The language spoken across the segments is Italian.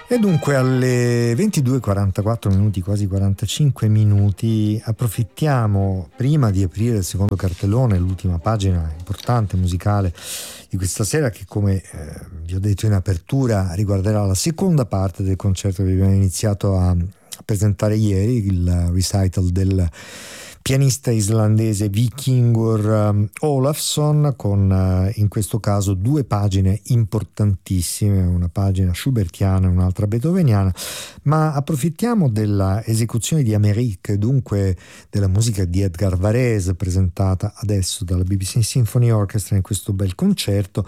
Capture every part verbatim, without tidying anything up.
E dunque alle ventidue e quarantaquattro minuti, quasi quarantacinque minuti, approfittiamo prima di aprire il secondo cartellone, l'ultima pagina importante musicale di questa sera, che come eh, vi ho detto in apertura riguarderà la seconda parte del concerto che abbiamo iniziato a presentare ieri, il recital del pianista islandese Vikingur um, Olafsson, con uh, in questo caso due pagine importantissime, una pagina schubertiana e un'altra beethoveniana, ma approfittiamo della esecuzione di Amerique, dunque della musica di Edgar Varèse, presentata adesso dalla B B C Symphony Orchestra in questo bel concerto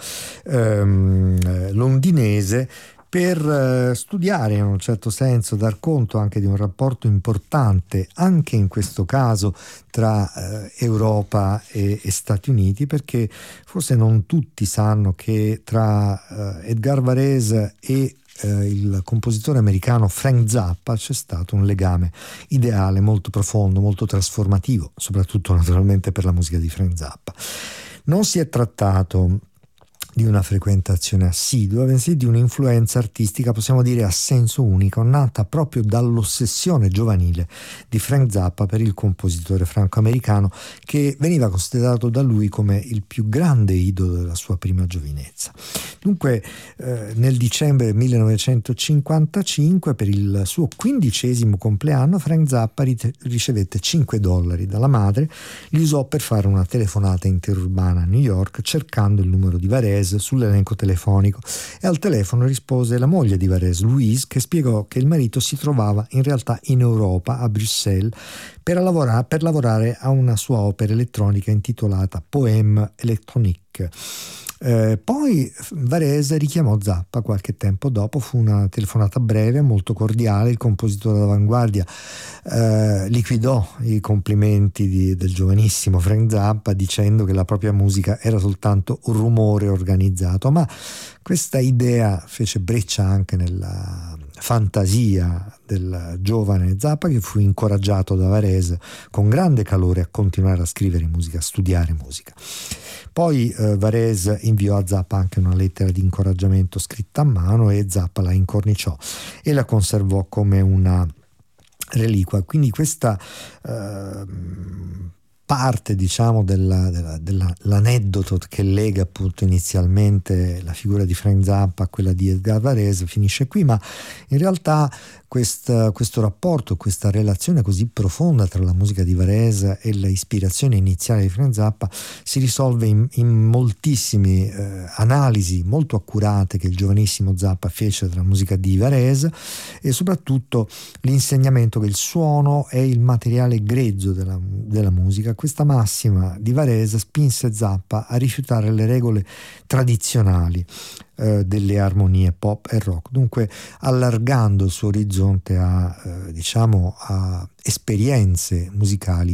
um, londinese, per studiare in un certo senso, dar conto anche di un rapporto importante, anche in questo caso, tra eh, Europa e, e Stati Uniti, perché forse non tutti sanno che tra eh, Edgar Varèse e eh, il compositore americano Frank Zappa c'è stato un legame ideale, molto profondo, molto trasformativo, soprattutto naturalmente per la musica di Frank Zappa. Non si è trattato di una frequentazione assidua, bensì di un'influenza artistica, possiamo dire a senso unico, nata proprio dall'ossessione giovanile di Frank Zappa per il compositore franco-americano, che veniva considerato da lui come il più grande idolo della sua prima giovinezza. Dunque eh, nel dicembre millenovecentocinquantacinque, per il suo quindicesimo compleanno, Frank Zappa ricevette cinque dollari dalla madre, li usò per fare una telefonata interurbana a New York cercando il numero di Varèse sull'elenco telefonico, e al telefono rispose la moglie di Varèse, Louise, che spiegò che il marito si trovava in realtà in Europa, a Bruxelles, per lavorare, per lavorare a una sua opera elettronica intitolata Poème électronique. Eh, poi Varèse richiamò Zappa qualche tempo dopo, fu una telefonata breve, molto cordiale. Il compositore d'avanguardia eh, liquidò i complimenti di, del giovanissimo Frank Zappa dicendo che la propria musica era soltanto un rumore organizzato, ma questa idea fece breccia anche nella fantasia del giovane Zappa, che fu incoraggiato da Varèse con grande calore a continuare a scrivere musica, a studiare musica. Poi eh, Varèse inviò a Zappa anche una lettera di incoraggiamento scritta a mano, e Zappa la incorniciò e la conservò come una reliquia. Quindi questa eh, parte, diciamo, della, della, dell'aneddoto che lega appunto inizialmente la figura di Frank Zappa a quella di Edgar Varèse finisce qui, ma in realtà Questa, questo rapporto, questa relazione così profonda tra la musica di Varèse e l'ispirazione iniziale di Frank Zappa si risolve in, in moltissime eh, analisi molto accurate che il giovanissimo Zappa fece della musica di Varèse, e soprattutto l'insegnamento che il suono è il materiale grezzo della, della musica. Questa massima di Varèse spinse Zappa a rifiutare le regole tradizionali eh, delle armonie pop e rock, dunque allargando il suo orizzonte a eh, diciamo a esperienze musicali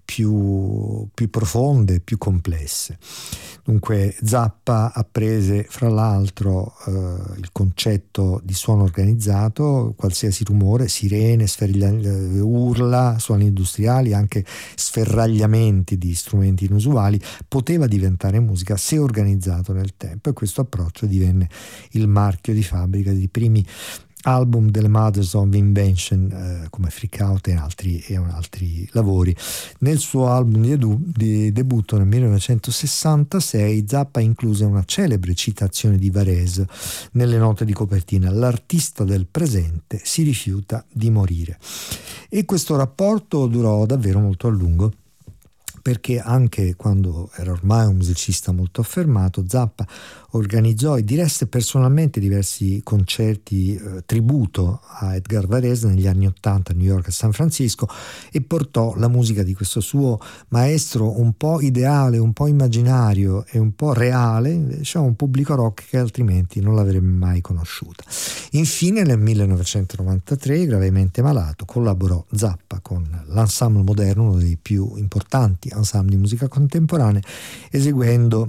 più, più profonde, più complesse. Dunque Zappa apprese fra l'altro eh, il concetto di suono organizzato: qualsiasi rumore, sirene, sferraglia, urla, suoni industriali, anche sferragliamenti di strumenti inusuali, poteva diventare musica se organizzato nel tempo, e questo approccio divenne il marchio di fabbrica dei primi album delle Mothers of Invention eh, come Freak Out e altri, e altri lavori. Nel suo album di, edu, di debutto nel millenovecentosessantasei Zappa incluse una celebre citazione di Varèse nelle note di copertina: l'artista del presente si rifiuta di morire. E questo rapporto durò davvero molto a lungo, perché anche quando era ormai un musicista molto affermato, Zappa organizzò e diresse personalmente diversi concerti eh, tributo a Edgar Varèse negli anni Ottanta a New York e San Francisco, e portò la musica di questo suo maestro un po' ideale, un po' immaginario e un po' reale invece a un pubblico rock che altrimenti non l'avrebbe mai conosciuta. Infine nel millenovecentonovantatré, gravemente malato, collaborò Zappa con l'Ensemble Moderno, uno dei più importanti ensemble di musica contemporanea, eseguendo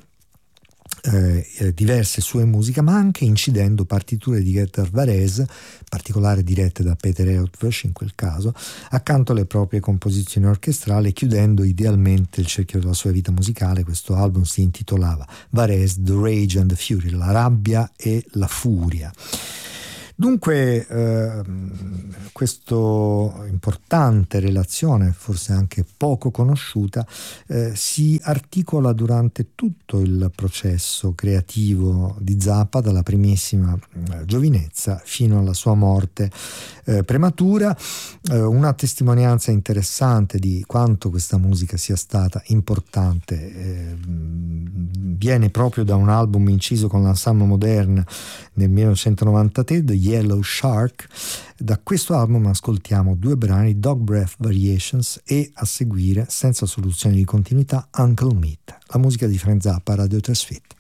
Eh, diverse sue musiche, ma anche incidendo partiture di Edgar Varèse, in particolare dirette da Peter Eötvös in quel caso, accanto alle proprie composizioni orchestrali, chiudendo idealmente il cerchio della sua vita musicale. Questo album si intitolava Varèse, The Rage and the Fury, la rabbia e la furia. Dunque, eh, questa importante relazione, forse anche poco conosciuta, eh, si articola durante tutto il processo creativo di Zappa, dalla primissima eh, giovinezza fino alla sua morte eh, prematura. Eh, una testimonianza interessante di quanto questa musica sia stata importante eh, viene proprio da un album inciso con l'Ensemble Moderne nel millenovecentonovantatré, The Yellow Shark. Da questo album ascoltiamo due brani, Dog Breath Variations e, a seguire, senza soluzione di continuità, Uncle Meat, la musica di Frank Zappa, Radio Trasfit.